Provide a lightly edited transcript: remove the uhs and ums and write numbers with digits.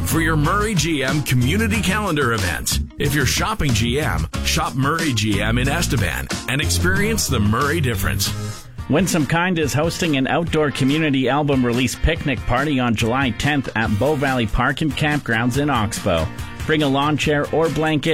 for your Murray GM community calendar events. If you're shopping GM, shop Murray GM in Estevan and experience the Murray difference. Winsome Kind is hosting an outdoor community album release picnic party on July 10th at Bow Valley Park and Campgrounds in Oxbow. Bring a lawn chair or blanket